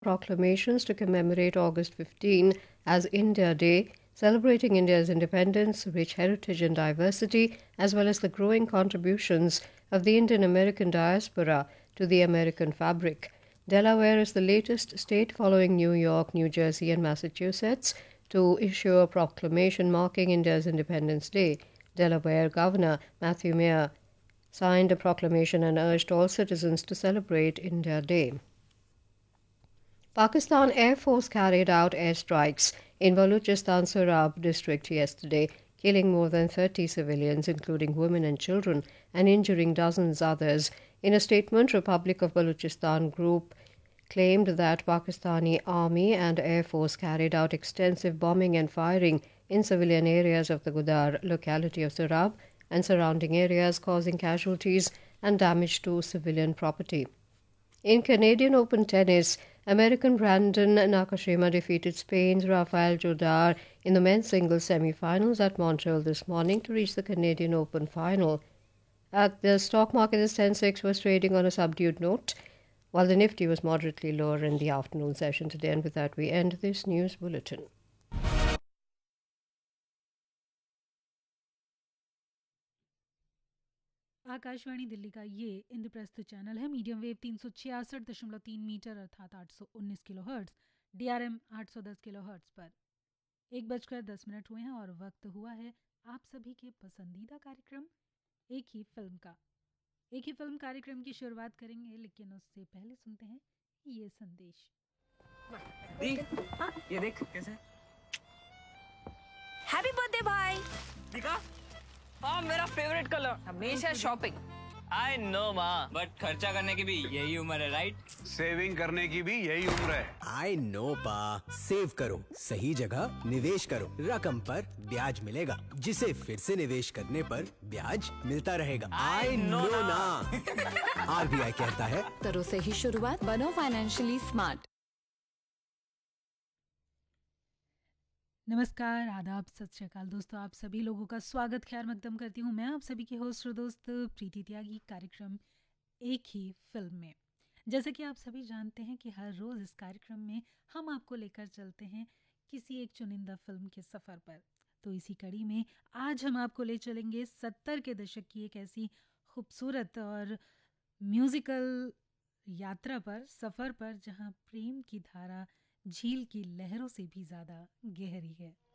Proclamations to commemorate August 15 as India Day, celebrating India's independence, rich heritage and diversity, as well as the growing contributions of the Indian American diaspora to the American fabric. Delaware is the latest state following New York, New Jersey, and Massachusetts to issue a proclamation marking India's Independence Day. Delaware Governor Matthew Mayer signed a proclamation and urged all citizens to celebrate India Day. Pakistan Air Force carried out airstrikes in Balochistan Sorab district yesterday, killing more than 30 civilians, including women and children, and injuring dozens others. In a statement, Republic of Balochistan Group claimed that Pakistani Army and Air Force carried out extensive bombing and firing in civilian areas of the Gudar locality of Sorab and surrounding areas, causing casualties and damage to civilian property. In Canadian Open tennis, American Brandon Nakashima defeated Spain's Rafael Jodar in the men's singles semi-finals at Montreal this morning to reach the Canadian Open final. At the stock market, the Sensex was trading on a subdued note, while the Nifty was moderately lower in the afternoon session today. And with that, we end this news bulletin. Akashvani Delhi का ये Indraprastha channel है। Medium wave 366.3 metre अर्थात 819 kilo hertz, DRM 810 kilo hertz पर 1:10 हुए हैं और वक्त हुआ है आप सभी के पसंदीदा कार्यक्रम एक ही फिल्म का। एक ही फिल्म कार्यक्रम की शुरुआत करेंगे, लेकिन उससे पहले सुनते हैं ये संदेश। दी, हाँ? ये देख कैसे। हैप्पी बर्थडे भाई। दिखा? हाँ, मेरा फेवरेट कलर। हमेशा शॉपिंग। आई नो माँ, बट खर्चा करने की भी यही उम्र है, राइट? सेविंग करने की भी यही उम्र है। आई नो पा, सेव करो, सही जगह निवेश करो, रकम पर ब्याज मिलेगा, जिसे फिर से निवेश करने पर ब्याज मिलता रहेगा। आई नो ना। RBI कहता है करो सही शुरुआत, बनो फाइनेंशियली स्मार्ट। नमस्कार, आदाब, सत श्री अकाल दोस्तों, आप सभी लोगों का स्वागत खैर मकदम करती हूँ मैं आप सभी की होस्ट और दोस्त प्रीति त्यागी कार्यक्रम एक ही फिल्म में। जैसे कि आप सभी जानते हैं कि हर रोज़ इस कार्यक्रम में हम आपको लेकर चलते हैं किसी एक चुनिंदा फिल्म के सफ़र पर। तो इसी कड़ी में आज हम आपको ले चलेंगे 70 के दशक की एक ऐसी खूबसूरत और म्यूज़िकल यात्रा पर, सफ़र पर, जहाँ प्रेम की धारा झील की लहरों से भी ज़्यादा गहरी है।